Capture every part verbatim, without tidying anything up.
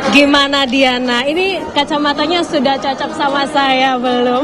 Gimana Diana? Ini kacamatanya sudah cocok sama saya belum?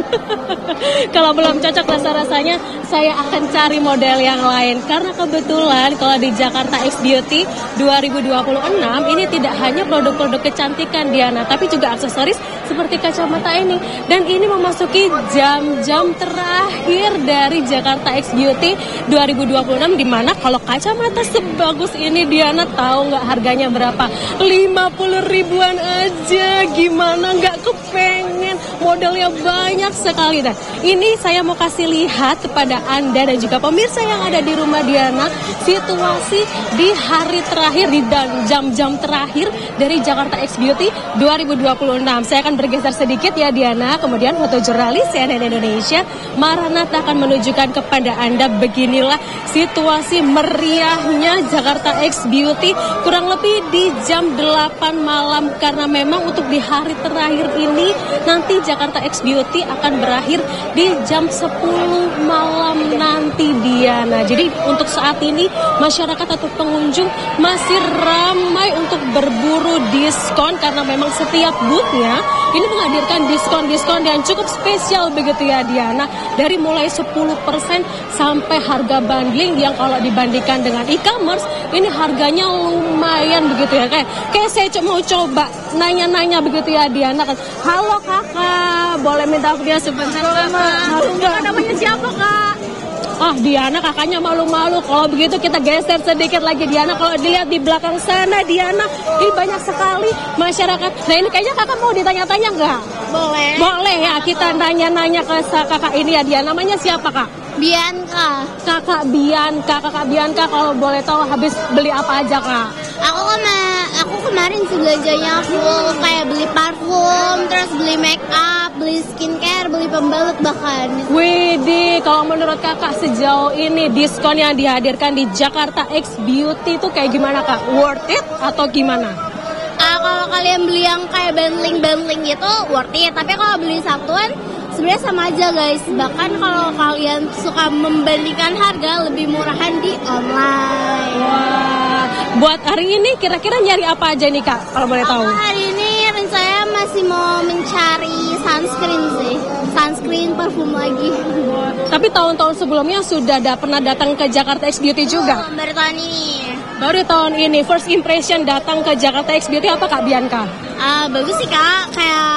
Kalau belum cocok rasa-rasanya saya akan cari model yang lain. Karena kebetulan kalau di Jakarta X Beauty dua ribu dua puluh enam ini tidak hanya produk-produk kecantikan Diana, tapi juga aksesoris seperti kacamata ini. Dan ini memasuki jam-jam terakhir dari Jakarta X Beauty dua ribu dua puluh enam, di mana kalau kacamata sebagus ini Diana tahu nggak harganya berapa? lima puluh ribuan aja. Gimana nggak kepengen? Modelnya banyak sekali. Dan ini saya mau kasih lihat kepada Anda dan juga pemirsa yang ada di rumah Diana, situasi di hari terakhir, di jam-jam terakhir dari Jakarta X Beauty dua ribu dua puluh enam. Saya akan bergeser sedikit ya Diana, kemudian fotojurnalis C N N Indonesia Maranatha akan menunjukkan kepada Anda beginilah situasi meriahnya Jakarta X Beauty kurang lebih di jam delapan malam, karena memang untuk di hari terakhir ini nanti Jakarta X Beauty akan berakhir di jam sepuluh malam nanti Diana. Jadi untuk saat ini masyarakat atau pengunjung masih ramai untuk berburu diskon, karena memang setiap boothnya ini menghadirkan diskon-diskon yang cukup spesial begitu ya Diana, dari mulai sepuluh persen sampai harga bundling yang kalau dibandingkan dengan e-commerce ini harganya lumayan begitu ya. Kayak kayak saya mau coba nanya-nanya begitu ya Diana kan. Halo kakak, boleh minta dia sebentar kakak? Kakak namanya siapa kak? Ah Diana kakaknya malu-malu. Kalau begitu kita geser sedikit lagi Diana. Kalau dilihat di belakang sana Diana, ini banyak sekali masyarakat. Nah ini kayaknya kakak mau ditanya-tanya nggak? Boleh. Boleh ya, kita nanya-nanya ke kakak ini ya Diana. Namanya siapa kak? Bianca. Kakak Bianca, kakak Bianca kalau boleh tahu habis beli apa aja kak? Aku kema aku kemarin sih belanjanya full, kayak beli parfum, terus beli make up, beli skincare, beli pembalut bahkan. Widih, kalau menurut kakak sejauh ini diskon yang dihadirkan di Jakarta X Beauty itu kayak gimana kak? Worth it atau gimana? Uh, kalau kalian beli yang kayak bundling-bundling gitu worth it, tapi kalau beli satuan sebenarnya sama aja guys. Bahkan kalau kalian suka membandingkan harga, lebih murahan di online. Wah, buat hari ini kira-kira nyari apa aja nih kak kalau boleh tahu? Aku hari ini saya masih mau mencari sunscreen sih, sunscreen parfum lagi. Tapi tahun-tahun sebelumnya sudah ada pernah datang ke Jakarta X Beauty juga? Oh, baru tahun ini. Baru tahun ini, first impression datang ke Jakarta X Beauty apa kak Bianca? Uh, bagus sih kak,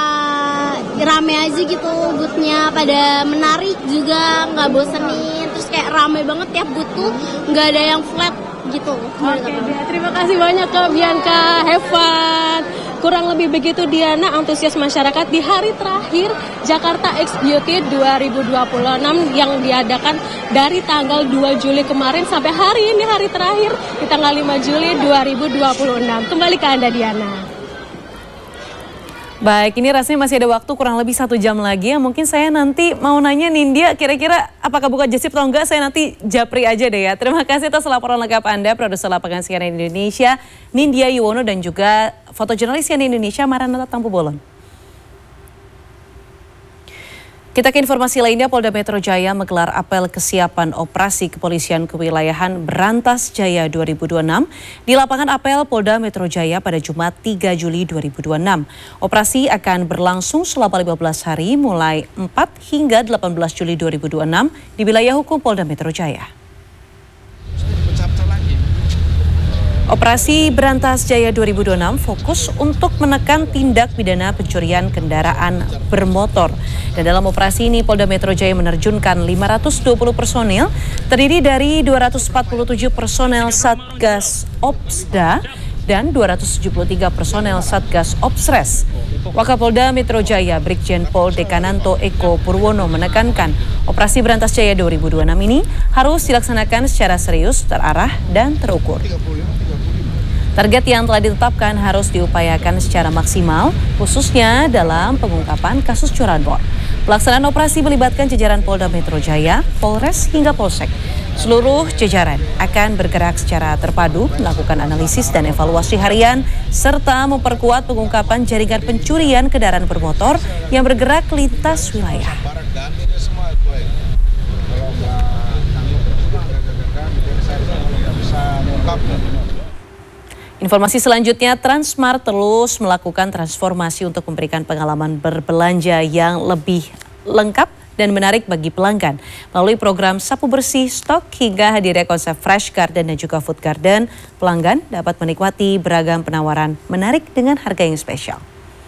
kayak rame aja gitu boothnya, pada menarik juga, nggak bosenin. Terus kayak rame banget tiap booth tuh, nggak ada yang flat gitu. Oke, okay, terima kasih banyak Kak Bianca, have fun. Kurang lebih begitu Diana, antusias masyarakat di hari terakhir Jakarta X Beauty dua ribu dua puluh enam yang diadakan dari tanggal dua Juli kemarin sampai hari ini hari terakhir di tanggal lima Juli dua ribu dua puluh enam. Kembali ke Anda Diana. Baik, ini rasanya masih ada waktu kurang lebih satu jam lagi. Mungkin saya nanti mau nanya Nindya, kira-kira apakah buka jasip atau enggak, saya nanti japri aja deh ya. Terima kasih atas laporan lengkap Anda, produser lapangan C N N Indonesia, Nindya Yuwono, dan juga fotojurnalis C N N Indonesia, Maranatha Tampu Bolon. Kita ke informasi lainnya, Polda Metro Jaya menggelar apel kesiapan operasi kepolisian kewilayahan Berantas Jaya dua ribu dua puluh enam di lapangan apel Polda Metro Jaya pada Jumat tiga Juli dua ribu dua puluh enam. Operasi akan berlangsung selama lima belas hari mulai empat hingga delapan belas Juli dua ribu dua puluh enam di wilayah hukum Polda Metro Jaya. Operasi Berantas Jaya dua ribu dua puluh enam fokus untuk menekan tindak pidana pencurian kendaraan bermotor. Dan dalam operasi ini Polda Metro Jaya menerjunkan lima ratus dua puluh personil terdiri dari dua ratus empat puluh tujuh personel Satgas Opsda dan dua ratus tujuh puluh tiga personel Satgas Opsres. Wakapolda Metro Jaya Brigjen Pol Dekananto Eko Purwono menekankan operasi Berantas Jaya dua ribu dua puluh enam ini harus dilaksanakan secara serius, terarah, dan terukur. Target yang telah ditetapkan harus diupayakan secara maksimal, khususnya dalam pengungkapan kasus curanmor. Pelaksanaan operasi melibatkan jajaran Polda Metro Jaya, Polres hingga Polsek. Seluruh jajaran akan bergerak secara terpadu, melakukan analisis dan evaluasi harian, serta memperkuat pengungkapan jaringan pencurian kendaraan bermotor yang bergerak lintas wilayah. Informasi selanjutnya, Transmart terus melakukan transformasi untuk memberikan pengalaman berbelanja yang lebih lengkap dan menarik bagi pelanggan. Melalui program sapu bersih stok hingga hadirnya konsep Fresh Garden dan juga Food Garden, pelanggan dapat menikmati beragam penawaran menarik dengan harga yang spesial.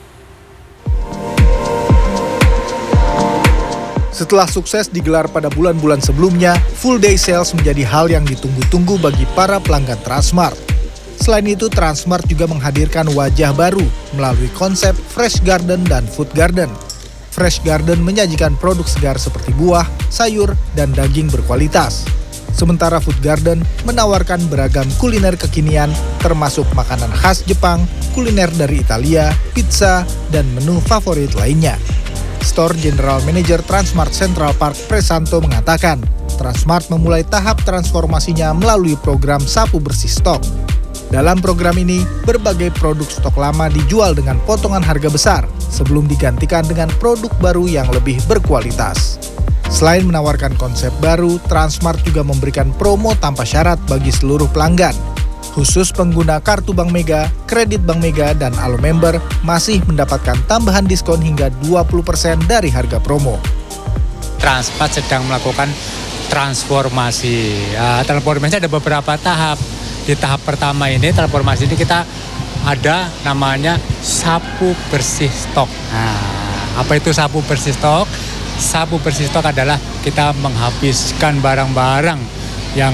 Setelah sukses digelar pada bulan-bulan sebelumnya, full day sales menjadi hal yang ditunggu-tunggu bagi para pelanggan Transmart. Selain itu, Transmart juga menghadirkan wajah baru melalui konsep Fresh Garden dan Food Garden. Fresh Garden menyajikan produk segar seperti buah, sayur, dan daging berkualitas. Sementara Food Garden menawarkan beragam kuliner kekinian termasuk makanan khas Jepang, kuliner dari Italia, pizza, dan menu favorit lainnya. Store General Manager Transmart Central Park Presanto mengatakan, Transmart memulai tahap transformasinya melalui program sapu bersih stok. Dalam program ini, berbagai produk stok lama dijual dengan potongan harga besar sebelum digantikan dengan produk baru yang lebih berkualitas. Selain menawarkan konsep baru, Transmart juga memberikan promo tanpa syarat bagi seluruh pelanggan. Khusus pengguna kartu Bank Mega, kredit Bank Mega, dan Alo Member masih mendapatkan tambahan diskon hingga dua puluh persen dari harga promo. Transmart sedang melakukan transformasi. Ya, transformasi ada beberapa tahap. Di tahap pertama ini, transformasi ini kita ada namanya sapu bersih stok. Nah, apa itu sapu bersih stok? Sapu bersih stok adalah kita menghabiskan barang-barang yang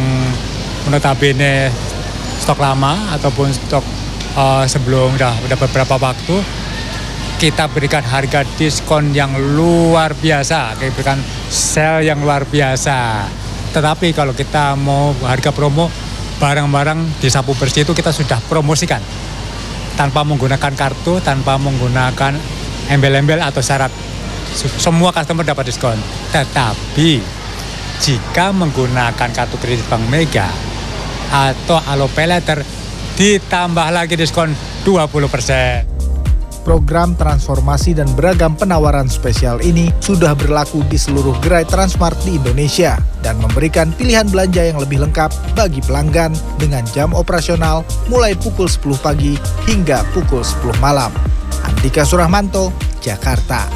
notabene stok lama ataupun stok uh, sebelum udah, udah beberapa waktu. Kita berikan harga diskon yang luar biasa, kita berikan sale yang luar biasa. Tetapi kalau kita mau harga promo, barang-barang di sapu bersih itu kita sudah promosikan tanpa menggunakan kartu, tanpa menggunakan embel-embel atau syarat. Semua customer dapat diskon. Tetapi jika menggunakan kartu kredit Bank Mega atau Alo Pay Later, ditambah lagi diskon dua puluh persen. Program transformasi dan beragam penawaran spesial ini sudah berlaku di seluruh gerai Transmart di Indonesia dan memberikan pilihan belanja yang lebih lengkap bagi pelanggan dengan jam operasional mulai pukul sepuluh pagi hingga pukul sepuluh malam. Andika Surahmanto, Jakarta.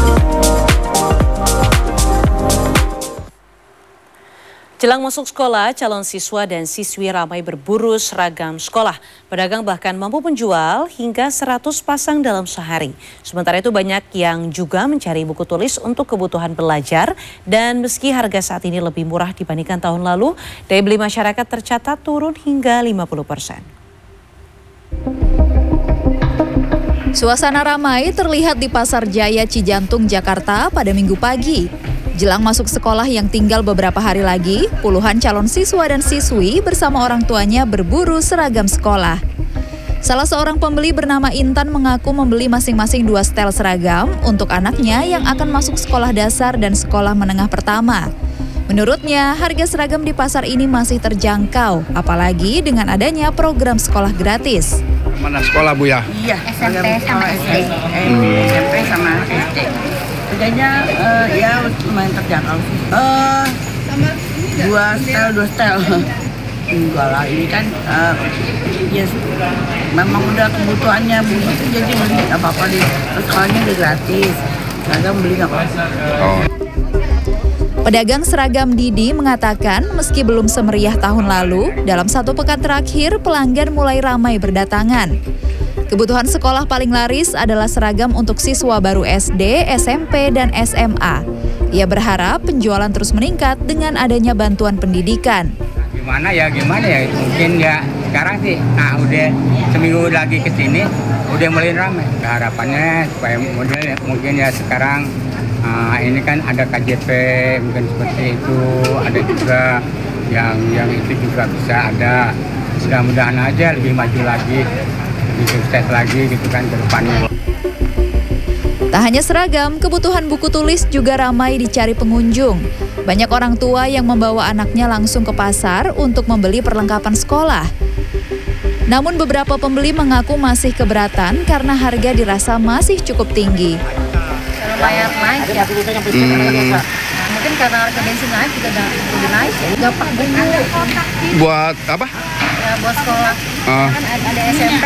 Jelang masuk sekolah, calon siswa dan siswi ramai berburu seragam sekolah. Pedagang bahkan mampu menjual hingga seratus pasang dalam sehari. Sementara itu banyak yang juga mencari buku tulis untuk kebutuhan belajar. Dan meski harga saat ini lebih murah dibandingkan tahun lalu, daya beli masyarakat tercatat turun hingga lima puluh persen. Suasana ramai terlihat di Pasar Jaya Cijantung, Jakarta pada Minggu pagi. Jelang masuk sekolah yang tinggal beberapa hari lagi, puluhan calon siswa dan siswi bersama orang tuanya berburu seragam sekolah. Salah seorang pembeli bernama Intan mengaku membeli masing-masing dua setel seragam untuk anaknya yang akan masuk sekolah dasar dan sekolah menengah pertama. Menurutnya, harga seragam di pasar ini masih terjangkau, apalagi dengan adanya program sekolah gratis. Mana sekolah, Bu ya? Iya, S M P sama S D. Eh, S M P sama S D. Harganya uh, ya lumayan terjangkau sih. Uh, dua setel, dua setel. Enggak lah, ini kan uh, ya memang udah kebutuhannya begitu, jadi beli apa-apa di sekolahnya udah gratis. Seragam beli nggak apa-apa. Oh. Pedagang seragam Didi mengatakan meski belum semeriah tahun lalu, dalam satu pekan terakhir pelanggan mulai ramai berdatangan. Kebutuhan sekolah paling laris adalah seragam untuk siswa baru S D, S M P, dan S M A. Ia berharap penjualan terus meningkat dengan adanya bantuan pendidikan. Gimana ya, gimana ya, mungkin ya sekarang sih, nah udah seminggu lagi ke sini, udah mulai ramai. Harapannya supaya model mungkin ya sekarang, uh, ini kan ada K J P, mungkin seperti itu, ada juga yang yang itu juga bisa ada. Mudah-mudahan aja lebih maju lagi. Sukses lagi gitu kan ke depannya. Tak hanya seragam, kebutuhan buku tulis juga ramai dicari pengunjung. Banyak orang tua yang membawa anaknya langsung ke pasar untuk membeli perlengkapan sekolah. Namun beberapa pembeli mengaku masih keberatan karena harga dirasa masih cukup tinggi. Lumayan naik ya. Hmm. Mungkin karena harga bensin naik juga lebih naik. Gampang beli. Buat apa? buat sekolah. Oh. Kan ada S M P